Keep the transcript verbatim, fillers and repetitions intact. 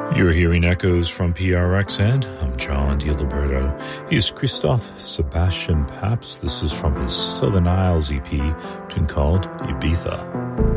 You're hearing echoes from P R X, and I'm John DiLiberto. He's Christoph Sebastian Pabst. This is from his Southern Isles E P, tune called Ibiza.